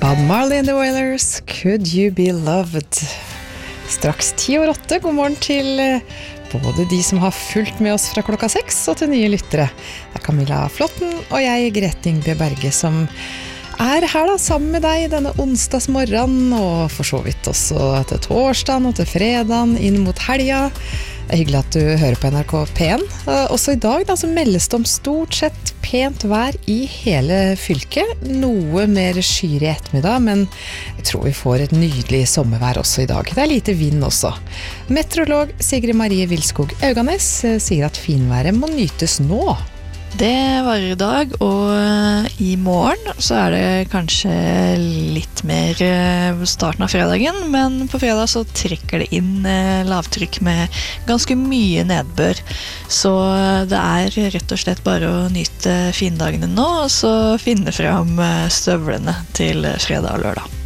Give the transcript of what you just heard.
Bob Marley and the Wailers, Could You Be Loved? Straks 10:08, god morgen til både de som har fulgt med oss fra klokka 6 og til nye lyttere. Det Camilla Flotten og jeg, Grete Ingebjørg Berge, som her da, sammen med deg denne onsdagsmorgen, og for så vidt også til torsdagen og til fredagen, inn mot helga. Det hyggelig at du hører på NRK P1. Også i dag da, så meldes det om stort sett pent vær i hele fylket. Noe mer skyer i ettermiddag, men jeg tror vi får et nydelig sommervær også i dag. Det lite vind også. Meteorolog Sigrid Marie Vilskog Auganes sier at finværet må nytes nå. Det varer i dag, og i morgen så det kanskje litt mer starten av fredagen, men på fredag så trekker det inn lavtrykk med ganske mye nedbør. Så det rett og slett bare å nyte findagene nå, og så finne fram støvlene til fredag og lørdag.